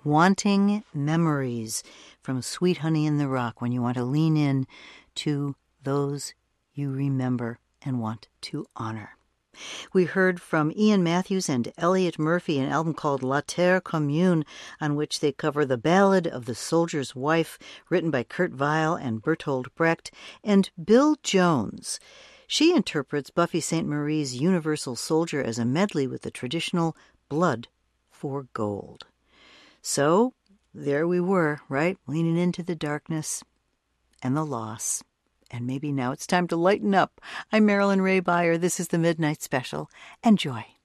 Wanting Memories from Sweet Honey in the Rock, when you want to lean in to those you remember and want to honor. We heard from Ian Matthews and Elliot Murphy, an album called La Terre Commune, on which they cover The Ballad of the Soldier's Wife, written by Kurt Weill and Bertolt Brecht, and Bill Jones. She interprets Buffy Sainte-Marie's Universal Soldier as a medley with the traditional Blood for Gold. So there we were, right? Leaning into the darkness and the loss. And maybe now it's time to lighten up. I'm Marilyn Ray Beyer. This is the Midnight Special. Enjoy.